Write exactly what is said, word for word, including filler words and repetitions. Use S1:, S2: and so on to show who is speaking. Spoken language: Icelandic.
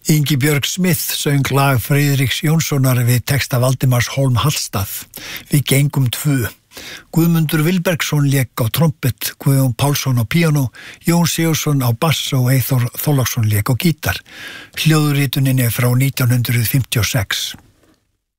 S1: Ingibjörg Smith söng lag Friðriks Jónssonar við texta Valdimars Hólm Hallstað, Við gengum tvö. Guðmundur Vilbergsson lék á trompet, Guðjón Pálsson á píanó, Jón Sigurðsson á bass og Eyþór Þorláksson lék á gítar. Hljóðritunin er frá nítján hundruð fimmtíu og sex.